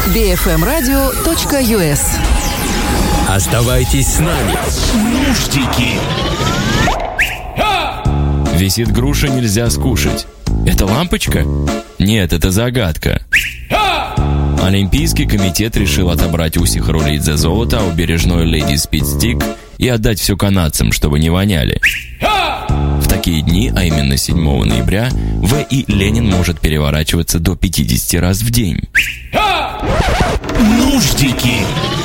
bfmradio.us. Оставайтесь с нами. Нуждики. Висит груша, нельзя скушать. Это лампочка? Нет, это загадка. Олимпийский комитет решил отобрать у Сихрулидзе золото, а у бережной леди спидстик и отдать все канадцам, чтобы не воняли. В такие дни, а именно 7 ноября, В.И. Ленин может переворачиваться до 50 раз в день. Нуждики.